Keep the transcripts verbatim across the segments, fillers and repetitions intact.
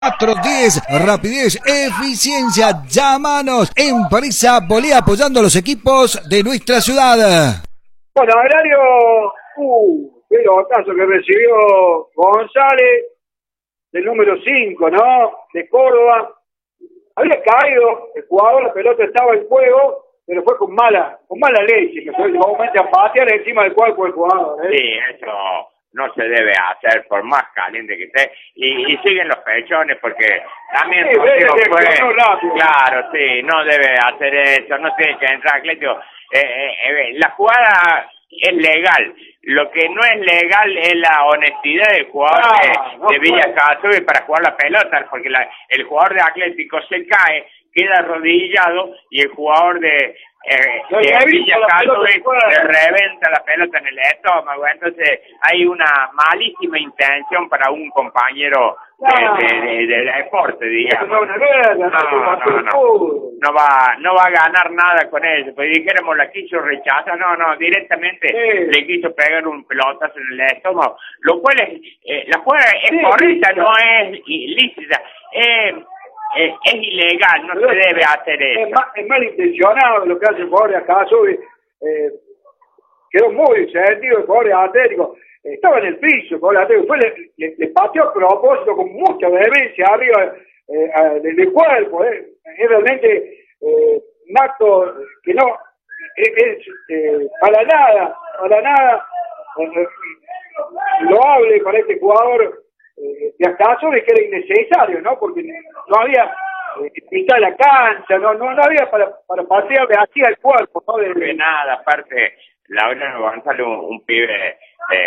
cuatro diez, rapidez, eficiencia, llámanos. Empresa Bolea apoyando a los equipos de nuestra ciudad. Bueno, Agrario, uh, pero acaso que recibió González, del número cinco, ¿no? De Córdoba. Había caído, el jugador, la pelota estaba en juego, pero fue con mala, con mala leche, que fue el momento a patear encima del cuerpo del jugador, ¿eh? Sí, eso no se debe hacer por más caliente que esté, y, y siguen los pechones porque también sí, Rocío fue, rápido. claro, sí, no debe hacer eso, no tiene que entrar Atlético. Eh, eh, eh, la jugada es legal, lo que no es legal es la honestidad del jugador ah, de, no de Villa Casube para jugar la pelota, porque la, el jugador de Atlético se cae, queda arrodillado y el jugador de Eh, eh, Villa Casube le reventa la pelota en el estómago, entonces hay una malísima intención para un compañero no, de, de, de, de deporte, digamos. No, no, no, no, no, no va, no va a ganar nada con eso, pues dijéramos la quiso rechazar, no, no, directamente sí. Le quiso pegar un pelotazo en el estómago, lo cual es, eh, la jugada es sí, correcta, no es ilícita, eh, Es, es ilegal, no pero se debe hacer eso. Es, mal, es malintencionado lo que hace el jugador de Acasube. Eh, quedó muy sentido el jugador de Atlético. Eh, estaba en el piso el jugador de Atlético. Fue, le, le, le pateó a propósito con mucha vehemencia arriba eh, del, del cuerpo. Eh. Es realmente eh, un acto que no es, es eh, para nada, para nada eh, loable para este jugador de acaso de que era innecesario, ¿no? Porque no había eh, mitad de la cancha, no no no había para para pasearle así al cuerpo, ¿no? De, de nada, aparte, Laureano González, un, un pibe eh,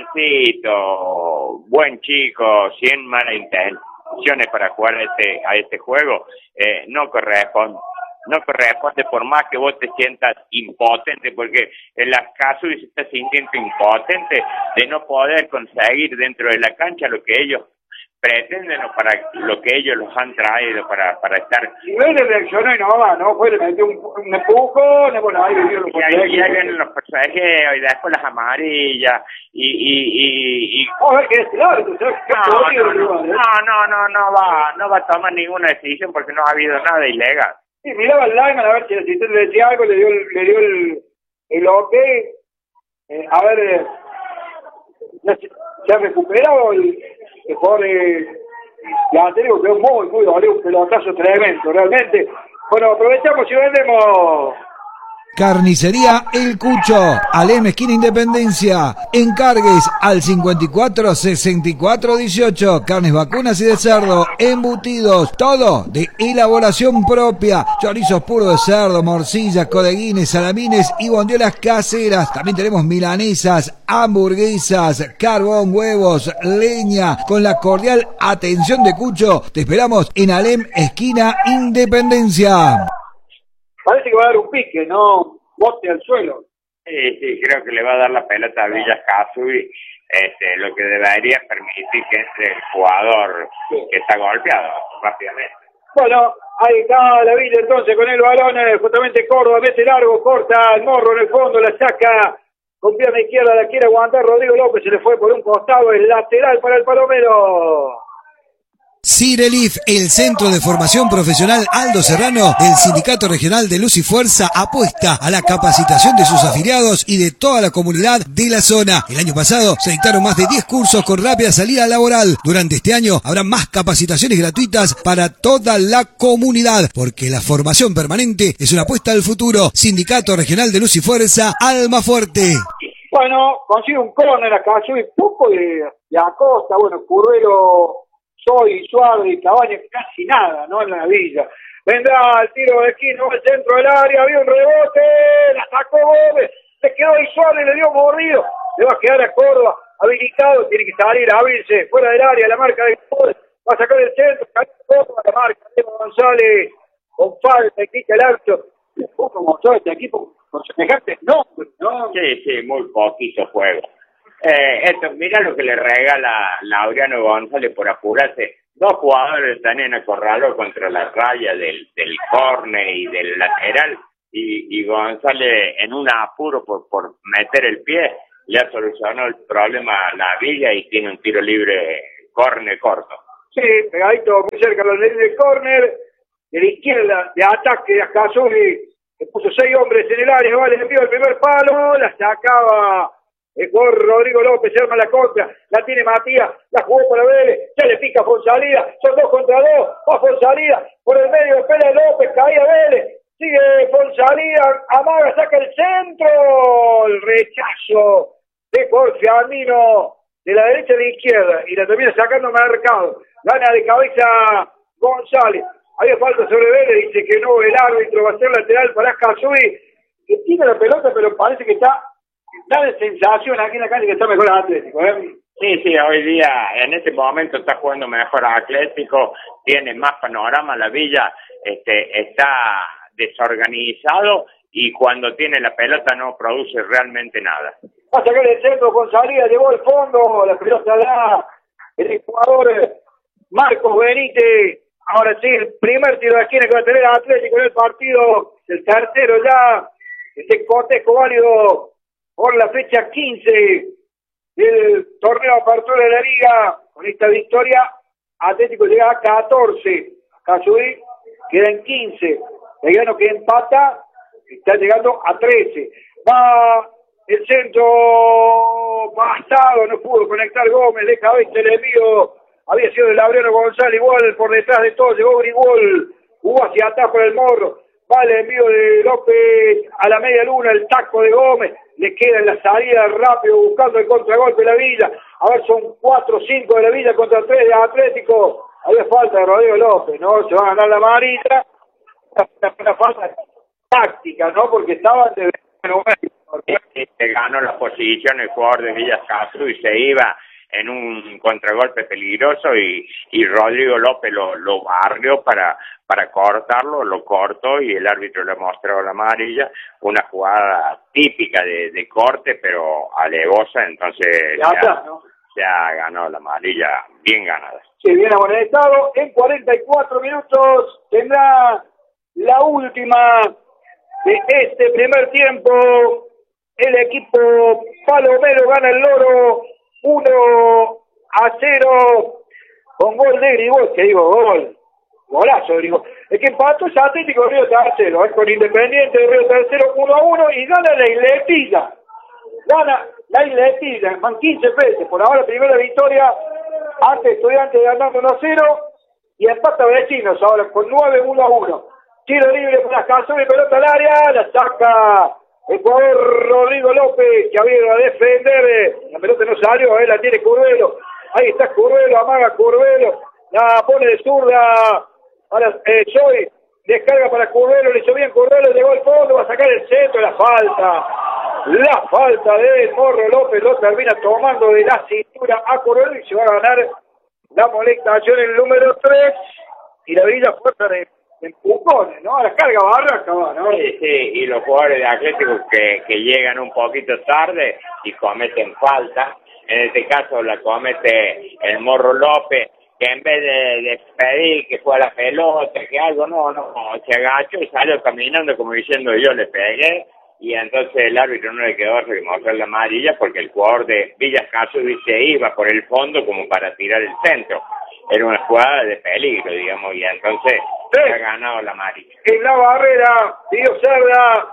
jovencito, buen chico, sin malas intenciones para jugar a este, a este juego, eh, no corresponde. No corresponde por más que vos te sientas impotente, porque en las casos se está sintiendo impotente de no poder conseguir dentro de la cancha lo que ellos pretenden o para lo que ellos los han traído para para estar. Si no le reaccionó y no va, ¿no? Fue, le metió un, un empujón, bueno, ahí dio y ahí llegan los personajes y después las amarillas y y y, y... Oh, es que es claro, ¿tú sabes? No, no, no, no, no, no, no va, no va a tomar ninguna decisión porque no ha habido nada ilegal. Sí, miraba el lineman a ver si el asistente le decía algo, le dio, le dio el, el ok. Eh, a ver, eh, ¿se, se ha recuperado el, el jugador de, de Atlético? Quedó muy, muy dolido, un pelotazo tremendo, realmente. Bueno, aprovechamos y vendemos. Carnicería El Cucho, Alem esquina Independencia. Encargues al cincuenta y cuatro sesenta y cuatro dieciocho. Carnes vacunas y de cerdo, embutidos, todo de elaboración propia. Chorizos puros de cerdo, morcillas, codeguines, salamines y bondiolas caseras. También tenemos milanesas, hamburguesas, carbón, huevos, leña. Con la cordial atención de Cucho, te esperamos en Alem esquina Independencia. Parece que va a dar un pique, ¿no? Bote al suelo. Sí, sí, creo que le va a dar la pelota a Villa Casube, este, lo que debería permitir que entre el jugador sí. que está golpeado rápidamente. Bueno, ahí está la Villa entonces con el balón, eh, justamente Córdoba, mete largo, corta el morro en el fondo, la saca con pierna izquierda, la quiere aguantar Rodrigo López, se le fue por un costado, el lateral para el Palomero. Cirelif, el centro de formación profesional Aldo Serrano del Sindicato Regional de Luz y Fuerza, apuesta a la capacitación de sus afiliados y de toda la comunidad de la zona. El año pasado se dictaron más de diez cursos con rápida salida laboral. Durante este año habrá más capacitaciones gratuitas para toda la comunidad, porque la formación permanente es una apuesta al futuro. Sindicato Regional de Luz y Fuerza, Almafuerte. Bueno, consigue un córner acá, sube poco de, de Acosta, bueno, Curvelo, Soy, Suárez y Cabañas, casi nada, ¿no? En la Villa. Vendrá el tiro de esquina, al centro del área, había un rebote, la sacó Gómez, se quedó ahí Suárez, le dio mordido, le va a quedar a Córdoba, habilitado, tiene que salir a abrirse, fuera del área, la marca de Gómez, va a sacar el centro, Córdoba, la marca de González, con falta, quita el arco, le puso como todo este equipo, con semejantes nombres, ¿no? Sí, sí, muy poquito juego. Eh, esto, mira lo que le regala Laureano González por apurarse. Dos jugadores están en el corralo contra la raya del, del córner y del lateral y, y González en un apuro por, por meter el pie le ha solucionado el problema a la Villa y tiene un tiro libre córner corto. Sí, pegadito muy cerca a la línea del córner, de la izquierda, de ataque de Ascazuri, que puso seis hombres en el área, vale, envío el primer palo, la sacaba el jugador Rodrigo López, se arma la contra, la tiene Matías, la jugó para Vélez, ya le pica Fonsalida, son dos contra dos, va Fonsalida, por el medio espera López, caía Vélez, sigue Fonsalida, amaga, saca el centro, el rechazo de Jorge Andino, de la derecha a la izquierda, y la termina sacando Mercado, gana de cabeza González, había falta sobre Vélez, dice que no, el árbitro va a ser lateral para Ascazuri, que tiene la pelota, pero parece que está, da la sensación aquí en la calle que está mejor el Atlético, ¿eh? Sí, sí, hoy día, en este momento está jugando mejor Atlético, tiene más panorama, la Villa este, está desorganizado y cuando tiene la pelota no produce realmente nada. Va a sacar el centro con salida, llegó al fondo, la pelota da el jugador Marcos Benítez. Ahora sí, el primer tiro de esquina que va a tener Atlético en el partido, el tercero ya, este cotejo válido por la fecha quince del torneo apertura de la liga. Con esta victoria, Atlético llega a catorce, Ascazuri queda en quince, Belgrano que empata, está llegando a trece. Va el centro pasado, no pudo conectar Gómez, de cabeza el envío, había sido de Laureano González, igual por detrás de todo, llegó Grigol, jugó hacia atrás por el Morro, va el envío de López a la media luna, el taco de Gómez, le queda en la salida rápido buscando el contragolpe de la Villa, a ver, son cuatro o cinco de la Villa contra tres de Atlético, había falta de Rodrigo López, ¿no? Se va a ganar la amarilla, una, una falta táctica, ¿no? Porque estaban de Se ganó la posición el jugador de Villa Ascazuri y se iba en un contragolpe peligroso y, y Rodrigo López lo, lo barrió para, para cortarlo, lo cortó y el árbitro le mostró la amarilla, una jugada típica de, de corte pero alevosa, entonces ya, ya, ya, ¿no? ya ganó la amarilla bien ganada. Sí, bien amonestado, en cuarenta y cuatro minutos tendrá la última de este primer tiempo, el equipo palomero gana el Loro uno a cero con gol de Grigol, que digo gol, golazo Grigol. El que empató es Atlético Río Tercero, es con Independiente de Río Tercero uno a uno y gana la Isletilla, gana la Isletilla, van quince veces, por ahora primera victoria ante Estudiantes ganando uno a cero y empata Vecinos ahora con nueve uno a uno. Tiro libre para Ascazuri, pelota al área, la saca el jugador Rodrigo López, que había ido a defender, la pelota no salió, eh, la tiene Curvelo, ahí está Curvelo, amaga Curvelo, la pone de zurda para eh, Joy, descarga para Curvelo, le hizo bien Curvelo, llegó al fondo, va a sacar el centro, la falta, la falta de Morro López, lo termina tomando de la cintura a Curvelo y se va a ganar la molestación en el número tres, y la Villa fuerza de empujones, ¿no? A la carga barraca va, ¿no? Sí, sí, y los jugadores de Atlético que, que llegan un poquito tarde y cometen falta, en este caso la comete el Morro López, que en vez de despedir que fue a la pelota, que algo, no, no, se agachó y salió caminando como diciendo yo le pegué, y entonces el árbitro no le quedó que mostrar la amarilla porque el jugador de Villa Ascazuri se iba por el fondo como para tirar el centro. Era una jugada de peligro, digamos, y entonces sí, se ha ganado la amarilla. En la barrera, Dio Cerda,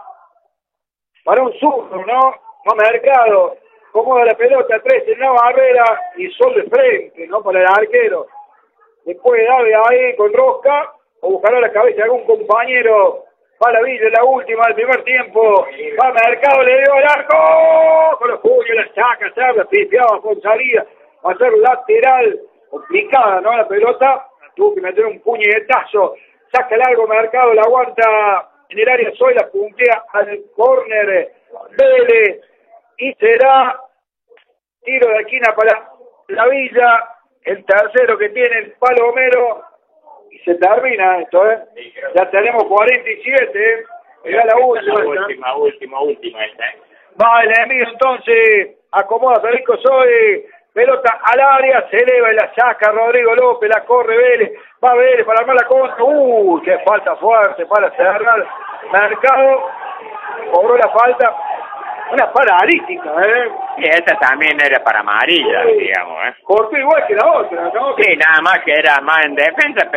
para un zurdo, ¿no? No Mercado, acomoda la pelota, tres en la barrera y sol de frente, ¿no? Para el arquero. Después darle ahí con rosca, o buscará la cabeza de algún compañero. Va la Villa, la última del primer tiempo. Va Mercado, le dio al arco. Con los puños, la saca, Cerda, pifiaba con salida. Va a ser lateral. Complicada, ¿no? La pelota, tuvo que meter un puñetazo, saca largo Mercado, la aguanta en el área Soy, la puntea al córner Vélez, y será tiro de esquina para la Villa, el tercero que tiene el Palomero, y se termina esto, ¿eh? Ya tenemos cuarenta y siete, ¿eh? Era la última. La última, última, última esta, ¿eh? Va el enemigo entonces, acomoda Federico Soy, pelota al área, se eleva y la saca Rodrigo López, la corre Vélez, va Vélez para armar la contra, uy, qué falta fuerte para cerrar Mercado, cobró la falta, una paralítica, eh. Sí, esa también era para amarilla, digamos, ¿eh? Cortó igual que la otra, ¿no? Sí, nada más que era más en defensa,